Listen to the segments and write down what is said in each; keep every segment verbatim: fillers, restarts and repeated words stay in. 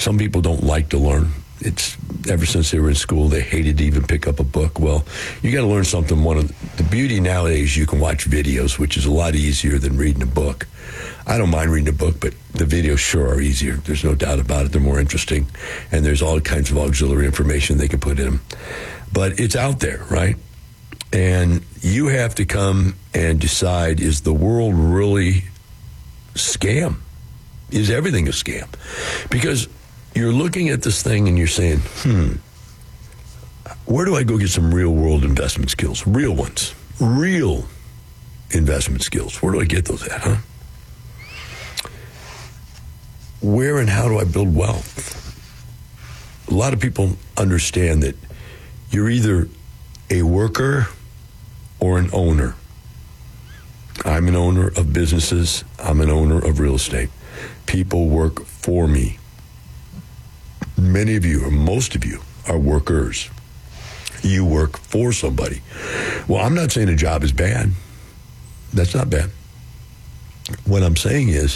Some people don't like to learn. It's ever since they were in school, they hated to even pick up a book. Well, you got to learn something. One of the beauty nowadays, you can watch videos, which is a lot easier than reading a book. I don't mind reading a book, but the videos sure are easier. There's no doubt about it. They're more interesting, and there's all kinds of auxiliary information they can put in them. But it's out there, right? And you have to come and decide, is the world really scam? Is everything a scam? Because you're looking at this thing and you're saying, hmm, where do I go get some real world investment skills? Real ones. Real investment skills. Where do I get those at, huh? Where and how do I build wealth? A lot of people understand that you're either a worker or an owner. I'm an owner of businesses. I'm an owner of real estate. People work for me. Many of you, or most of you, are workers. You work for somebody. Well, I'm not saying a job is bad. That's not bad. What I'm saying is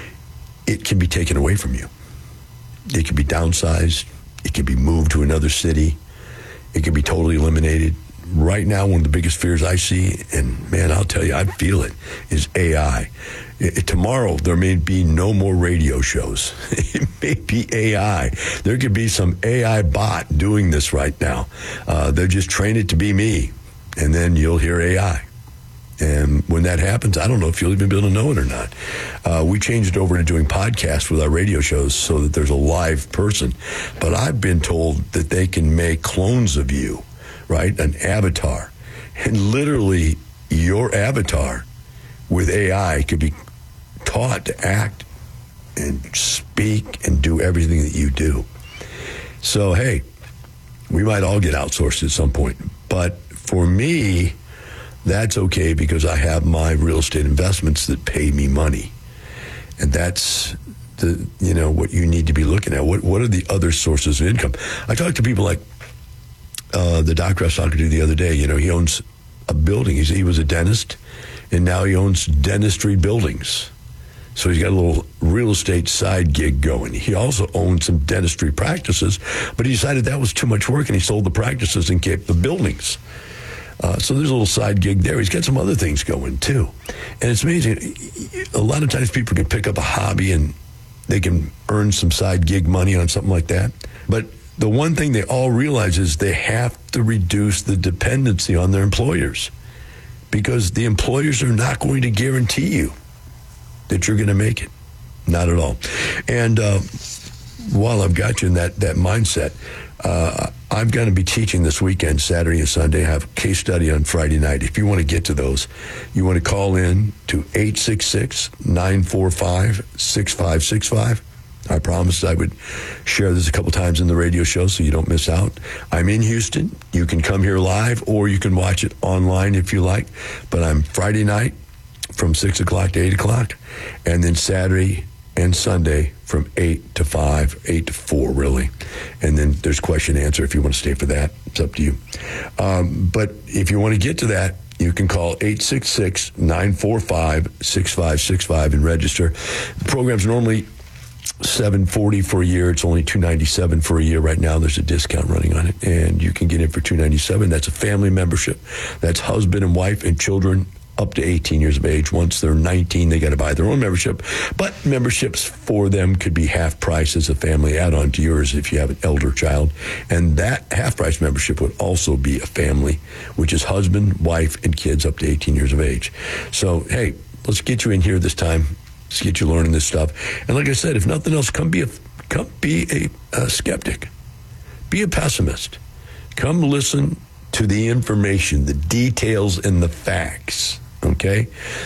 it can be taken away from you. It can be downsized. It can be moved to another city. It can be totally eliminated. Right now, one of the biggest fears I see, and man, I'll tell you, I feel it, is A I. It, tomorrow, there may be no more radio shows. It may be A I. There could be some A I bot doing this right now. Uh, they'll just train it to be me, and then you'll hear A I. And when that happens, I don't know if you'll even be able to know it or not. Uh, we changed it over to doing podcasts with our radio shows so that there's a live person. But I've been told that they can make clones of you, right? An avatar. And literally, your avatar with A I could be taught to act and speak and do everything that you do. So, hey, we might all get outsourced at some point. But for me, that's okay because I have my real estate investments that pay me money. And that's the, you know, what you need to be looking at. What what are the other sources of income? I talk to people like uh, the doctor I was talking to the other day. You know, he owns a building. He's, he was a dentist, and now he owns dentistry buildings. So he's got a little real estate side gig going. He also owns some dentistry practices, but he decided that was too much work, and he sold the practices and kept the buildings. Uh, so there's a little side gig there. He's got some other things going, too. And it's amazing. A lot of times people can pick up a hobby and they can earn some side gig money on something like that. But the one thing they all realize is they have to reduce the dependency on their employers, because the employers are not going to guarantee you that you're going to make it. Not at all. And uh, while I've got you in that, that mindset, uh, I'm going to be teaching this weekend, Saturday and Sunday. I have a case study on Friday night. If you want to get to those, you want to call in to eight six six, nine four five, six five six five. I promised I would share this a couple times in the radio show so you don't miss out. I'm in Houston. You can come here live or you can watch it online if you like. But I'm Friday night from six o'clock to eight o'clock, and then Saturday and Sunday from eight to five, eight to four, really. And then there's question and answer if you want to stay for that. It's up to you. Um, but if you want to get to that, you can call eight six six, nine four five, six five six five and register. The program's normally seven forty for a year. It's only two ninety-seven for a year right now. There's a discount running on it, and you can get in for two ninety-seven. That's a family membership. That's husband and wife and children up to eighteen years of age. Once they're nineteen, they got to buy their own membership. But memberships for them could be half price as a family add-on to yours if you have an elder child. And that half-price membership would also be a family, which is husband, wife, and kids up to eighteen years of age. So, hey, let's get you in here this time. Let's get you learning this stuff. And like I said, if nothing else, come be a, come be a, a skeptic. Be a pessimist. Come listen to the information, the details, and the facts. Okay?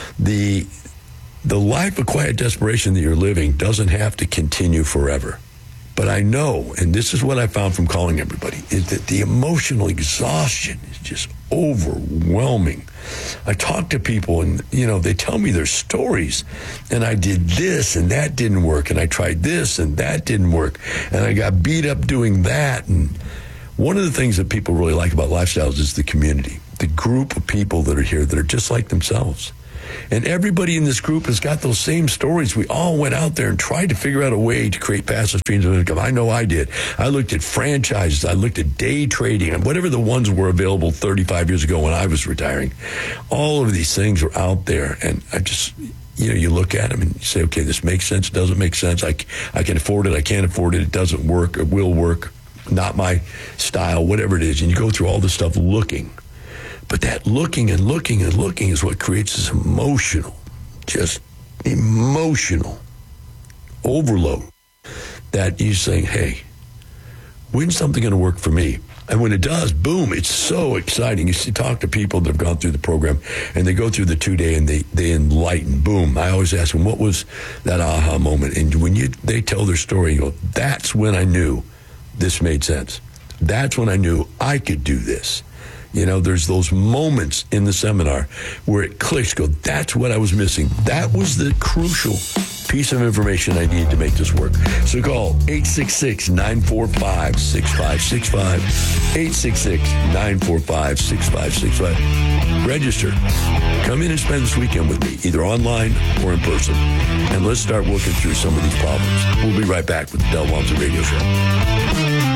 The the life of quiet desperation that you're living doesn't have to continue forever. But I know, and this is what I found from calling everybody, is that the emotional exhaustion is just overwhelming. I talk to people and, you know, they tell me their stories, and I did this and that didn't work, and I tried this and that didn't work, and I got beat up doing that. And one of the things that people really like about Lifestyles is the community, the group of people that are here that are just like themselves. And everybody in this group has got those same stories. We all went out there and tried to figure out a way to create passive streams of income. I know I did. I looked at franchises. I looked at day trading and whatever the ones were available thirty-five years ago when I was retiring. All of these things were out there. And I just, you know, you look at them and you say, okay, this makes sense. It doesn't make sense. I, I can afford it. I can't afford it. It doesn't work. It will work. Not my style, whatever it is. And you go through all this stuff looking. But that looking and looking and looking is what creates this emotional, just emotional overload that you're saying, hey, when's something going to work for me? And when it does, boom, it's so exciting. You see, talk to people that have gone through the program, and they go through the two-day, and they, they enlighten. Boom. I always ask them, what was that aha moment? And when you they tell their story, you go, that's when I knew this made sense. That's when I knew I could do this. You know, there's those moments in the seminar where it clicks, go, that's what I was missing. That was the crucial piece of information I needed to make this work. So call eight six six, nine four five, six five six five, eight six six, nine four five, six five six five. Register. Come in and spend this weekend with me, either online or in person. And let's start working through some of these problems. We'll be right back with the Del Walmsley Radio Show.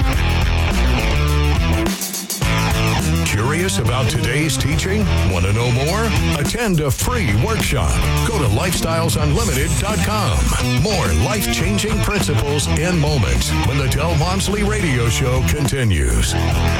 Curious about today's teaching? Want to know more? Attend a free workshop. Go to lifestyles unlimited dot com. More life-changing principles and moments when the Del Walmsley Radio Show continues.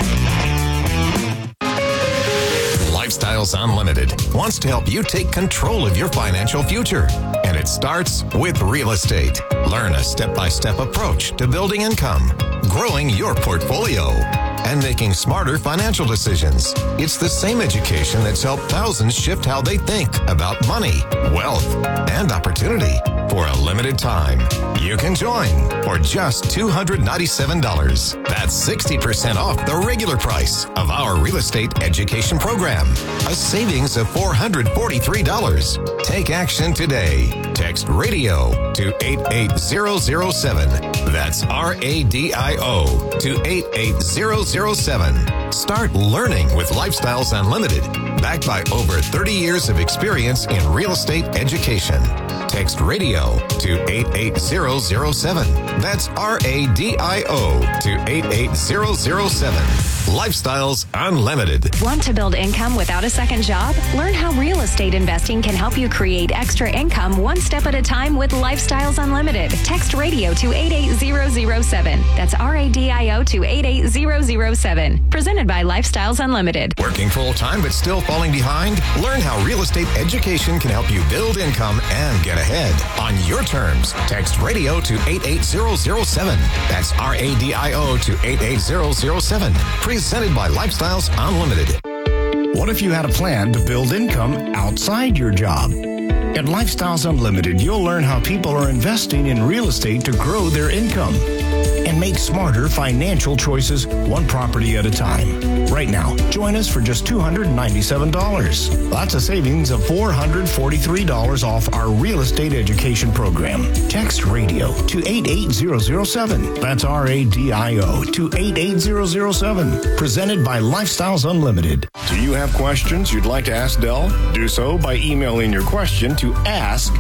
Lifestyles Unlimited wants to help you take control of your financial future. And it starts with real estate. Learn a step-by-step approach to building income, growing your portfolio, and making smarter financial decisions. It's the same education that's helped thousands shift how they think about money, wealth, and opportunity. For a limited time, you can join for just two hundred ninety-seven dollars. That's sixty percent off the regular price of our real estate education program. A savings of four hundred forty-three dollars. Take action today. Text RADIO to eight eight zero zero seven. That's R A D I O to eight eight zero zero seven. Start learning with Lifestyles Unlimited, backed by over thirty years of experience in real estate education. Text RADIO to eight eight zero zero seven. That's R A D I O to eight eight zero zero seven. Lifestyles Unlimited. Want to build income without a second job? Learn how real estate investing can help you create extra income one step at a time with Lifestyles Unlimited. Text RADIO to eight eight zero zero seven. That's R A D I O to eight eight zero zero seven. Presented by Lifestyles Unlimited. Working full-time but still falling behind? Learn how real estate education can help you build income and get ahead on your terms. Text RADIO to eight eight zero zero seven. That's R A D I O to eight eight zero zero seven. Presented by Lifestyles Unlimited. What if you had a plan to build income outside your job? At Lifestyles Unlimited, you'll learn how people are investing in real estate to grow their income and make smarter financial choices one property at a time. Right now, join us for just two hundred ninety-seven dollars. That's a savings of four hundred forty-three dollars off our real estate education program. Text RADIO to eight eight zero zero seven. That's R A D I O to eight eight zero zero seven. Presented by Lifestyles Unlimited. Do you have questions you'd like to ask Del? Do so by emailing your question to ask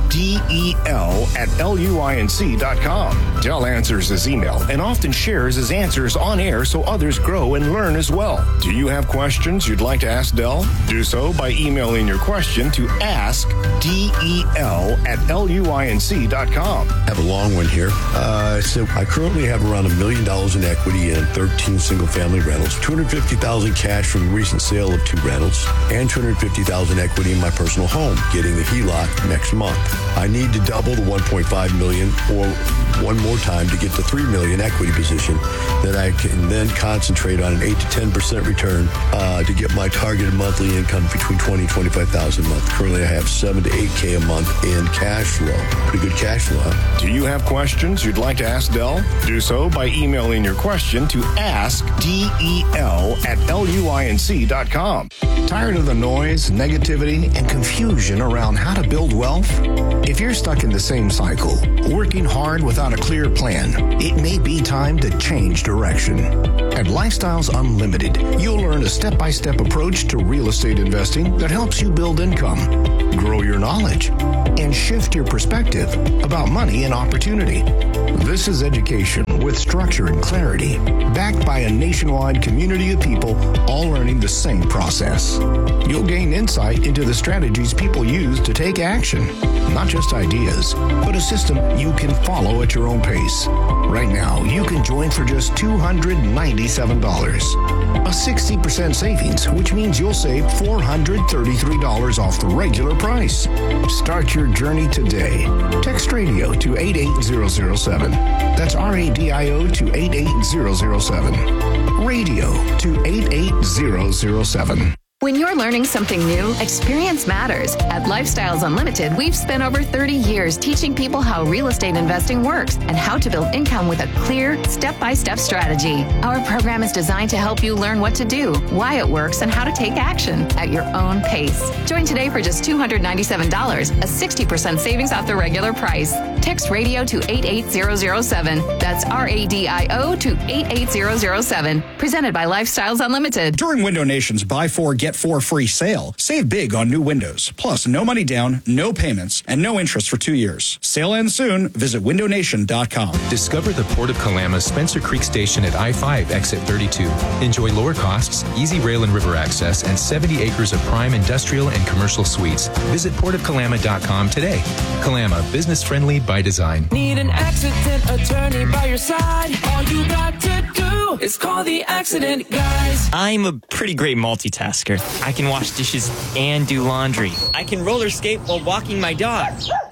del at luinc dot com. Del answers his email and often shares his answers on air so others grow and learn as well. Do you have questions you'd like to ask Del? Do so by emailing your question to ask del at luinc dot com. I have a long one here. Uh, so I currently have around a million dollars in equity in thirteen single-family rentals, two hundred fifty thousand dollars cash from the recent sale of two rentals, and two hundred fifty thousand dollars equity in my personal home, getting the H E L O C next month. I need to double the one point five million dollars or one more time to get to three million dollars equity position that I can then concentrate on an eight to ten percent return uh, to get my targeted monthly income between twenty and twenty-five thousand dollars a month. Currently, I have seven to eight K a month in cash flow. Pretty good cash flow, huh? Do you have questions you'd like to ask Del? Do so by emailing your question to ask del at luinc dot com. Tired of the noise, negativity, and confusion around how to build wealth? If you're stuck in the same cycle, working hard without a clear plan, it may be be time to change direction. At Lifestyles Unlimited, you'll learn a step-by-step approach to real estate investing that helps you build income, grow your knowledge, and shift your perspective about money and opportunity. This is education with structure and clarity, backed by a nationwide community of people all learning the same process. You'll gain insight into the strategies people use to take action, not just ideas, but a system you can follow at your own pace. Right now, you can join for just two hundred ninety-seven dollars. A sixty percent savings, which means you'll save four hundred thirty-three dollars off the regular price. Start your journey today. Text radio to eight eight zero zero seven. That's R A D I O to eight eight zero zero seven. Radio to eight eight zero zero seven. When you're learning something new, experience matters. At Lifestyles Unlimited, we've spent over thirty years teaching people how real estate investing works and how to build income with a clear, step-by-step strategy. Our program is designed to help you learn what to do, why it works, and how to take action at your own pace. Join today for just two hundred ninety-seven dollars, a sixty percent savings off the regular price. Text radio to eight eight zero zero seven. That's R A D I O to eight eight zero zero seven. Presented by Lifestyles Unlimited. During Window Nation's Buy Four, Get Four free sale, save big on new windows. Plus, no money down, no payments, and no interest for two years. Sale ends soon. Visit window nation dot com. Discover the Port of Kalama's Spencer Creek Station at I five, exit thirty-two. Enjoy lower costs, easy rail and river access, and seventy acres of prime industrial and commercial suites. Visit port of kalama dot com today. Kalama, business friendly by design. Need an accident attorney by your side? All you got to do is call the accident guys. I'm a pretty great multitasker. I can wash dishes and do laundry. I can roller skate while walking my dog.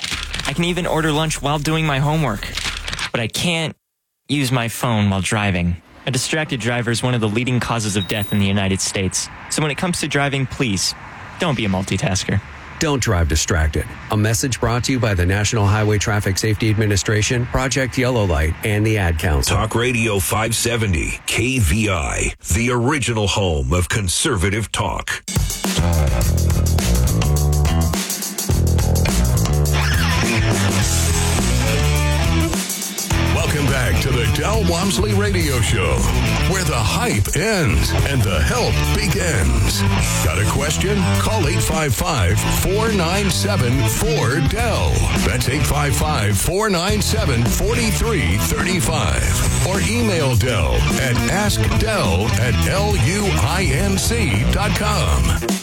I can even order lunch while doing my homework. But I can't use my phone while driving. A distracted driver is one of the leading causes of death in the United States. So when it comes to driving, please, don't be a multitasker. Don't drive distracted. A message brought to you by the National Highway Traffic Safety Administration, Project Yellow Light, and the Ad Council. Talk Radio five seventy, K V I, the original home of conservative talk. Welcome back to the Del Walmsley Radio Show, where the hype ends and the help begins. Got a question? Call eight five five, four nine seven, four D E L. That's eight five five, four nine seven, four three three five. Or email Del at askdel at L U I N C dot com.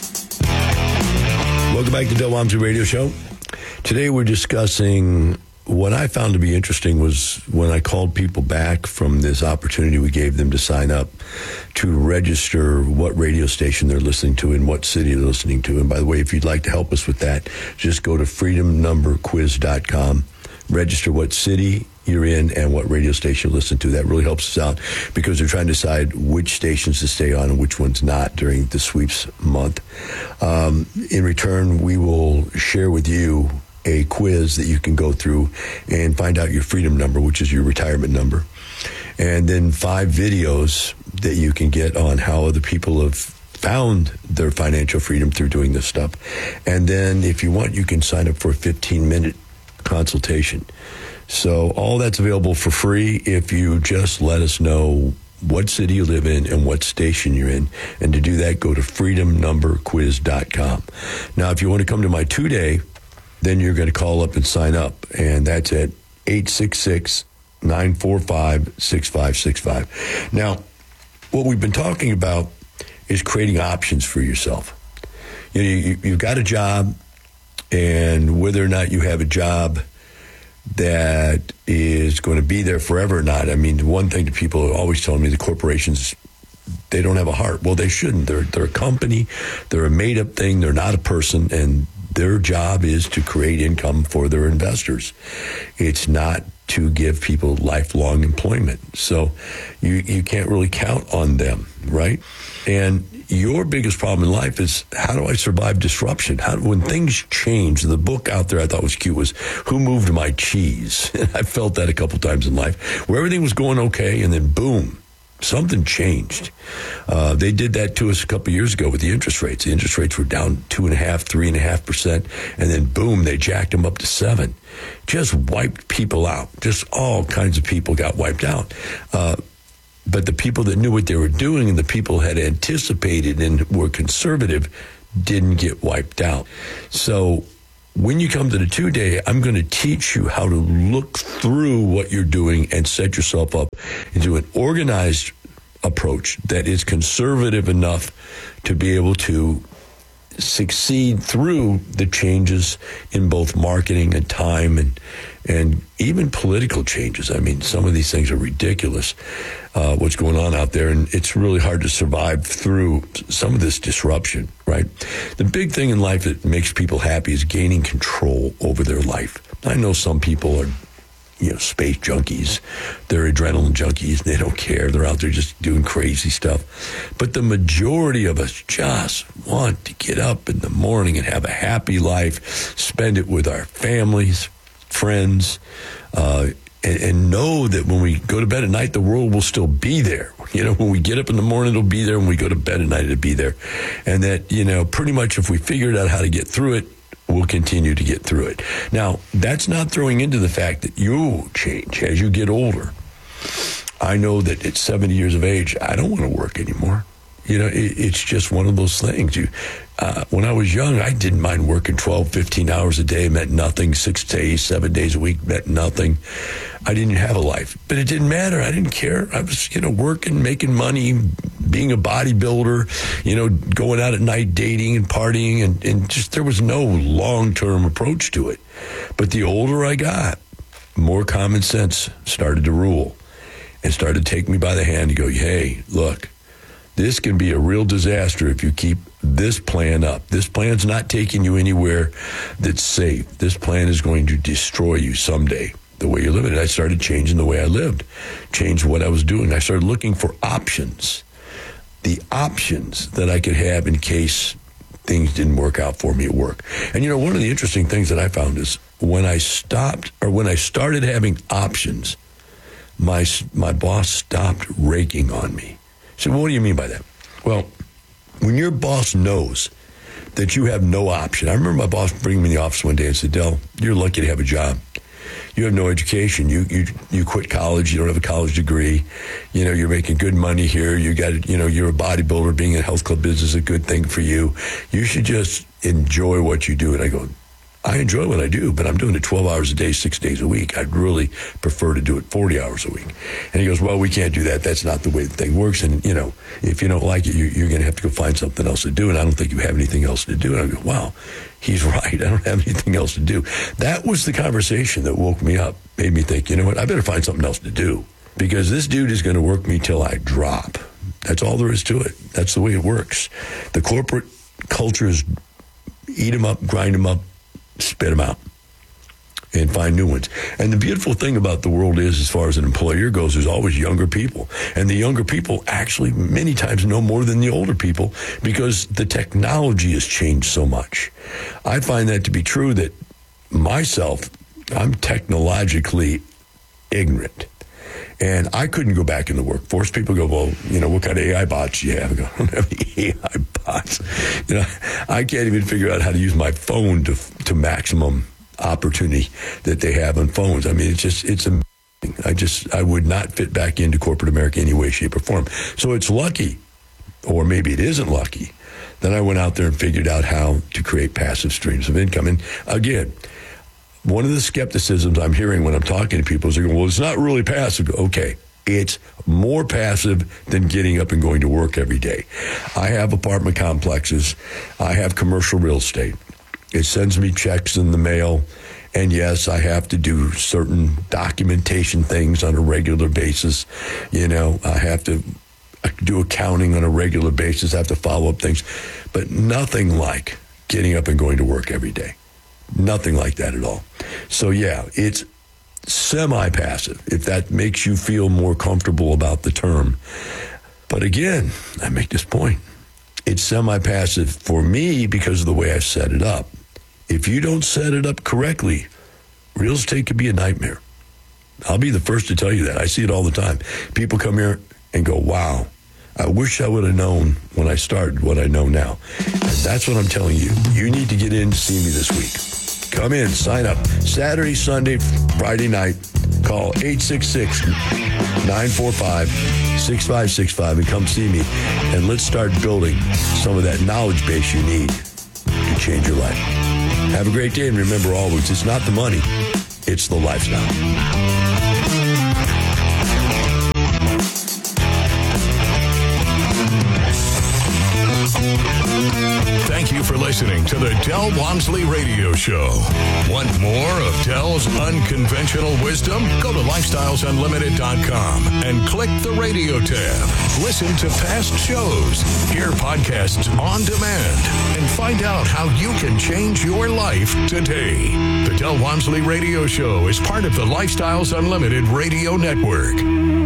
Welcome back to Del Walmsley Radio Show. Today we're discussing what I found to be interesting was when I called people back from this opportunity we gave them to sign up to register what radio station they're listening to and what city they're listening to. And by the way, if you'd like to help us with that, just go to freedom number quiz dot com, register what city you're in and what radio station you listen to. That really helps us out because they're trying to decide which stations to stay on and which ones not during the sweeps month. Um, in return, we will share with you a quiz that you can go through and find out your freedom number, which is your retirement number. And then five videos that you can get on how other people have found their financial freedom through doing this stuff. And then if you want, you can sign up for a fifteen minute consultation. So all that's available for free if you just let us know what city you live in and what station you're in. And to do that, go to freedom number quiz dot com. Now, if you want to come to my two-day, then you're going to call up and sign up. And that's at eight six six, nine four five, six five six five. Now, what we've been talking about is creating options for yourself. You know, you, you've got a job, and whether or not you have a job that is going to be there forever or not. I mean, one thing that people are always telling me, the corporations, they don't have a heart. Well, they shouldn't. They're, they're a company. They're a made-up thing. They're not a person, and their job is to create income for their investors. It's not to give people lifelong employment. So you, you can't really count on them, right? And your biggest problem in life is, how do I survive disruption? How, when things change, the book out there I thought was cute was Who Moved My Cheese? I felt that a couple times in life, where everything was going okay, and then boom, Something changed. Uh, they did that to us a couple of years ago with the interest rates. The interest rates were down two and a half, three and a half percent, and then boom, they jacked them up to seven. Just wiped people out. Just all kinds of people got wiped out. Uh, but the people that knew what they were doing and the people had anticipated and were conservative didn't get wiped out. So when you come to the two-day, I'm going to teach you how to look through what you're doing and set yourself up into an organized approach that is conservative enough to be able to succeed through the changes in both marketing and time and and even political changes. I mean, some of these things are ridiculous, uh, what's going on out there, and it's really hard to survive through some of this disruption, right? The big thing in life that makes people happy is gaining control over their life. I know some people are, you know, space junkies. They're adrenaline junkies. They don't care. They're out there just doing crazy stuff. But the majority of us just want to get up in the morning and have a happy life, spend it with our families, friends, uh, and, and know that when we go to bed at night, the world will still be there. You know, when we get up in the morning, it'll be there. When we go to bed at night, it'll be there. And that, you know, pretty much if we figured out how to get through it, we'll continue to get through it. Now, that's not throwing into the fact that you change as you get older. I know that at seventy years of age, I don't want to work anymore. You know, it, it's just one of those things. You, uh, when I was young, I didn't mind working twelve, fifteen hours a day, meant nothing. Six days, seven days a week meant nothing. I didn't have a life, but it didn't matter. I didn't care. I was, you know, working, making money, being a bodybuilder, you know, going out at night, dating and partying, and, and just there was no long-term approach to it. But the older I got, more common sense started to rule and started to take me by the hand and go, hey, look, this can be a real disaster if you keep this plan up. This plan's not taking you anywhere that's safe. This plan is going to destroy you someday, the way you're living. And I started changing the way I lived, changed what I was doing. I started looking for options, the options that I could have in case things didn't work out for me at work. And, you know, one of the interesting things that I found is when I stopped or when I started having options, my my boss stopped raking on me. So what do you mean by that? Well, when your boss knows that you have no option. I remember my boss bringing me in the office one day and said, Del, you're lucky to have a job. You have no education. You you you quit college. You don't have a college degree. You know, you're making good money here. You got, you know, you're a bodybuilder. Being in a health club business is a good thing for you. You should just enjoy what you do. And I go, I enjoy what I do, but I'm doing it twelve hours a day, six days a week. I'd really prefer to do it forty hours a week. And he goes, well, we can't do that. That's not the way the thing works. And, you know, if you don't like it, you, you're going to have to go find something else to do. And I don't think you have anything else to do. And I go, wow, he's right. I don't have anything else to do. That was the conversation that woke me up, made me think, you know what, I better find something else to do because this dude is going to work me till I drop. That's all there is to it. That's the way it works. The corporate culture is eat them up, grind them up, spit them out, and find new ones. And the beautiful thing about the world is, as far as an employer goes, there's always younger people. And the younger people actually many times know more than the older people because the technology has changed so much. I find that to be true that myself, I'm technologically ignorant. And I couldn't go back in the workforce. People go, well, you know, what kind of A I bots do you have? I go, I don't have any A I bots. You know, I can't even figure out how to use my phone to to maximum opportunity that they have on phones. I mean, it's just, it's amazing. I just, I would not fit back into corporate America any way, shape, or form. So it's lucky, or maybe it isn't lucky, that I went out there and figured out how to create passive streams of income. And again, one of the skepticisms I'm hearing when I'm talking to people is they're going, well, it's not really passive. Okay, it's more passive than getting up and going to work every day. I have apartment complexes. I have commercial real estate. It sends me checks in the mail. And yes, I have to do certain documentation things on a regular basis. You know, I have to do accounting on a regular basis. I have to follow up things. But nothing like getting up and going to work every day. Nothing like that at all. So, yeah, it's semi-passive, if that makes you feel more comfortable about the term. But again, I make this point. It's semi-passive for me because of the way I set it up. If you don't set it up correctly, real estate could be a nightmare. I'll be the first to tell you that. I see it all the time. People come here and go, wow, I wish I would have known when I started what I know now. And that's what I'm telling you. You need to get in to see me this week. Come in, sign up. Saturday, Sunday, Friday night. Call eight six six, nine four five, six five six five and come see me. And let's start building some of that knowledge base you need to change your life. Have a great day, and remember always, it's not the money, it's the lifestyle. Thank you for listening to the Del Walmsley Radio Show. Want more of Del's unconventional wisdom? Go to lifestyles unlimited dot com and click the radio tab. Listen to past shows, hear podcasts on demand, and find out how you can change your life today. The Del Walmsley Radio Show is part of the Lifestyles Unlimited Radio Network.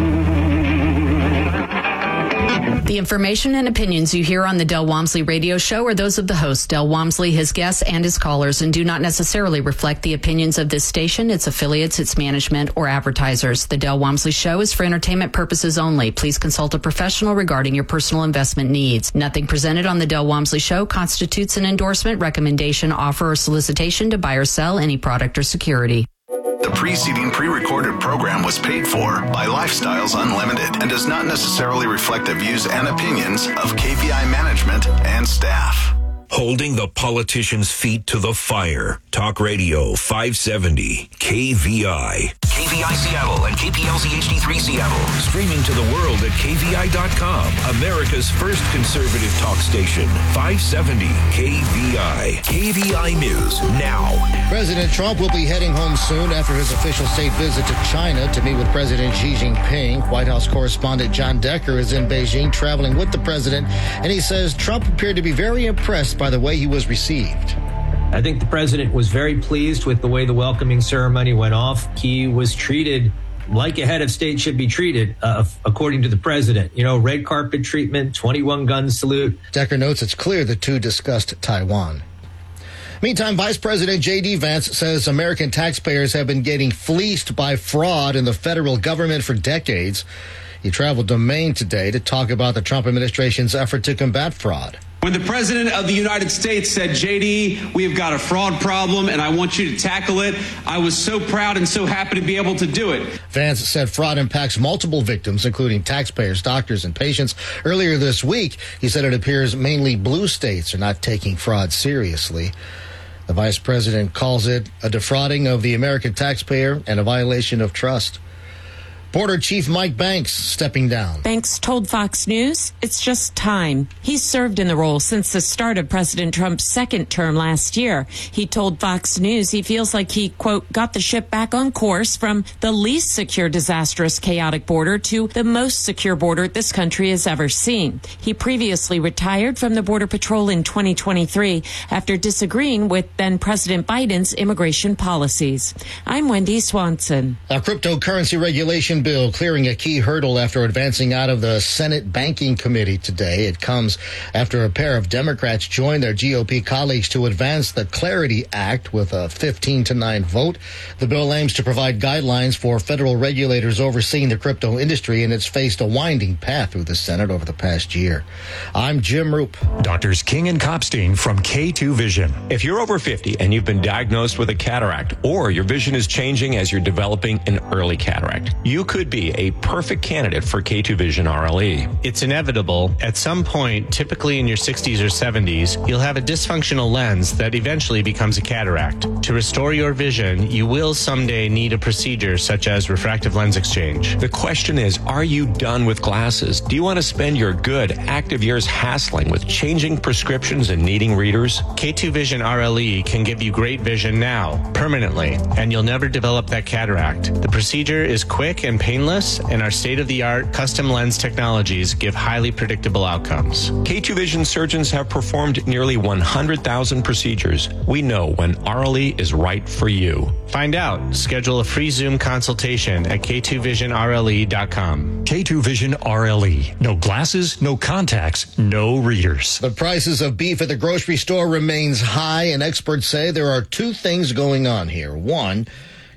The information and opinions you hear on the Del Walmsley Radio Show are those of the host, Del Walmsley, his guests, and his callers, and do not necessarily reflect the opinions of this station, its affiliates, its management, or advertisers. The Del Walmsley Show is for entertainment purposes only. Please consult a professional regarding your personal investment needs. Nothing presented on the Del Walmsley Show constitutes an endorsement, recommendation, offer, or solicitation to buy or sell any product or security. The preceding pre-recorded program was paid for by Lifestyles Unlimited and does not necessarily reflect the views and opinions of K V I management and staff. Holding the politicians' feet to the fire. Talk Radio five seventy K V I. K V I Seattle and K P L Z H D three Seattle. Streaming to the world at K V I dot com. America's first conservative talk station. five seventy K V I. K V I News now. President Trump will be heading home soon after his official state visit to China to meet with President Xi Jinping. White House correspondent John Decker is in Beijing traveling with the president, and he says Trump appeared to be very impressed by the way he was received. I think the president was very pleased with the way the welcoming ceremony went off. He was treated like a head of state should be treated, uh, according to the president. You know, red carpet treatment, twenty-one gun salute. Decker notes it's clear the two discussed Taiwan. Meantime, Vice President J D. Vance says American taxpayers have been getting fleeced by fraud in the federal government for decades. He traveled to Maine today to talk about the Trump administration's effort to combat fraud. When the President of the United States said, J D, we have got a fraud problem and I want you to tackle it, I was so proud and so happy to be able to do it. Vance said fraud impacts multiple victims, including taxpayers, doctors, and patients. Earlier this week, he said it appears mainly blue states are not taking fraud seriously. The vice president calls it a defrauding of the American taxpayer and a violation of trust. Border Chief Mike Banks stepping down. Banks told Fox News it's just time. He's served in the role since the start of President Trump's second term last year. He told Fox News he feels like he, quote, got the ship back on course from the least secure, disastrous, chaotic border to the most secure border this country has ever seen. He previously retired from the Border Patrol in twenty twenty-three after disagreeing with then President Biden's immigration policies. I'm Wendy Swanson. A cryptocurrency regulation bill clearing a key hurdle after advancing out of the Senate Banking Committee today. It comes after a pair of Democrats joined their G O P colleagues to advance the Clarity Act with a fifteen to nine vote. The bill aims to provide guidelines for federal regulators overseeing the crypto industry, and it's faced a winding path through the Senate over the past year. I'm Jim Roop. Doctors King and Kopstein from K two Vision. If you're over fifty and you've been diagnosed with a cataract, or your vision is changing as you're developing an early cataract, you could be a perfect candidate for K two Vision R L E. It's inevitable. At some point, typically in your sixties or seventies, you'll have a dysfunctional lens that eventually becomes a cataract. To restore your vision, you will someday need a procedure such as refractive lens exchange. The question is, are you done with glasses? Do you want to spend your good, active years hassling with changing prescriptions and needing readers? K two Vision R L E can give you great vision now, permanently, and you'll never develop that cataract. The procedure is quick and painless, and our state-of-the-art custom lens technologies give highly predictable outcomes. K two Vision surgeons have performed nearly one hundred thousand procedures. We know when R L E is right for you. Find out. Schedule a free Zoom consultation at K two vision R L E dot com. K two Vision R L E. No glasses, no contacts, no readers. The prices of beef at the grocery store remains high, and experts say there are two things going on here. One,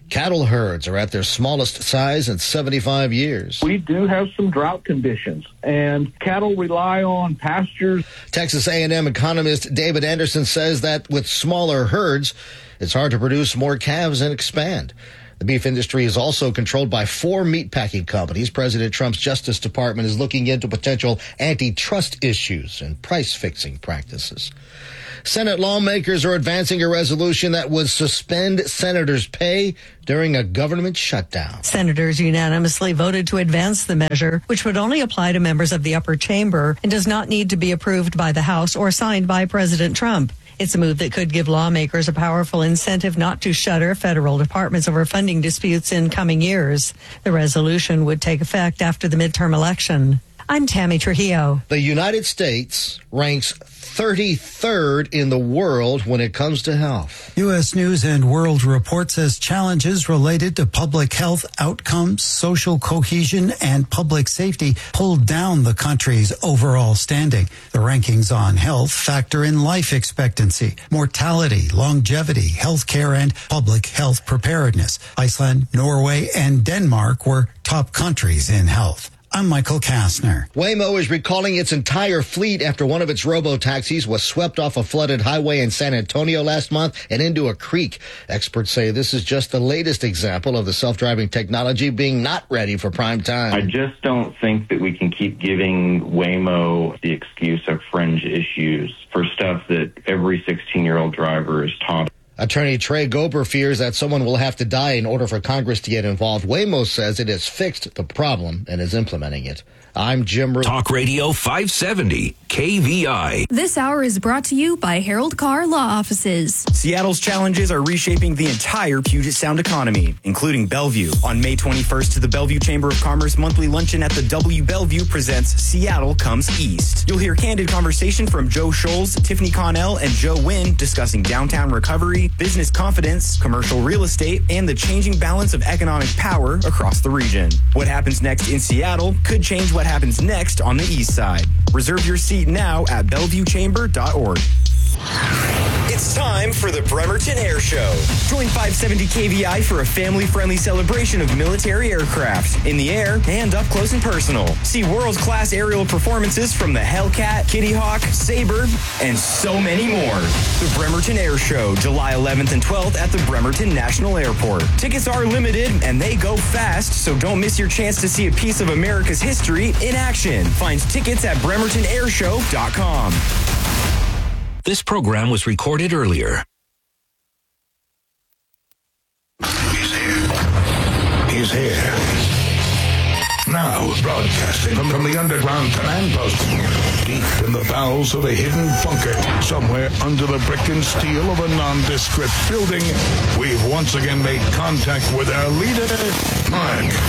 Cattle herds are at their smallest size in seventy-five years. We do have some drought conditions, and cattle rely on pastures. Texas A and M economist David Anderson says that with smaller herds, it's hard to produce more calves and expand. The beef industry is also controlled by four meatpacking companies. President Trump's Justice Department is looking into potential antitrust issues and price-fixing practices. Senate lawmakers are advancing a resolution that would suspend senators' pay during a government shutdown. Senators unanimously voted to advance the measure, which would only apply to members of the upper chamber and does not need to be approved by the House or signed by President Trump. It's a move that could give lawmakers a powerful incentive not to shutter federal departments over funding disputes in coming years. The resolution would take effect after the midterm election. I'm Tammy Trujillo. The United States ranks thirty-third in the world when it comes to health. U S News and World Report says challenges related to public health outcomes, social cohesion, and public safety pulled down the country's overall standing. The rankings on health factor in life expectancy, mortality, longevity, healthcare, and public health preparedness. Iceland, Norway, and Denmark were top countries in health. I'm Michael Kastner. Waymo is recalling its entire fleet after one of its robo-taxis was swept off a flooded highway in San Antonio last month and into a creek. Experts say this is just the latest example of the self-driving technology being not ready for prime time. I just don't think that we can keep giving Waymo the excuse of fringe issues for stuff that every sixteen-year-old driver is taught. Attorney Trey Gober fears that someone will have to die in order for Congress to get involved. Waymo says it has fixed the problem and is implementing it. I'm Jim Ru- Talk Radio five seventy, K V I. This hour is brought to you by Harold Carr Law Offices. Seattle's challenges are reshaping the entire Puget Sound economy, including Bellevue. On May twenty-first, the Bellevue Chamber of Commerce monthly luncheon at the W Bellevue presents Seattle Comes East. You'll hear candid conversation from Joe Scholes, Tiffany Connell, and Joe Wynn discussing downtown recovery, business confidence, commercial real estate, and the changing balance of economic power across the region. What happens next in Seattle could change what happens next on the east side. Reserve your seat now at bellevue chamber dot org. It's time for the Bremerton Air Show. Join five seventy K V I for a family-friendly celebration of military aircraft in the air and up close and personal. See world-class aerial performances from the Hellcat, Kitty Hawk, Sabre, and so many more. The Bremerton Air Show, July eleventh and twelfth at the Bremerton National Airport. Tickets are limited and they go fast, so don't miss your chance to see a piece of America's history in action. Find tickets at bremerton air show dot com. This program was recorded earlier. He's here. He's here. Now, broadcasting from, from the underground command post, deep in the bowels of a hidden bunker, somewhere under the brick and steel of a nondescript building, we've once again made contact with our leader, Mark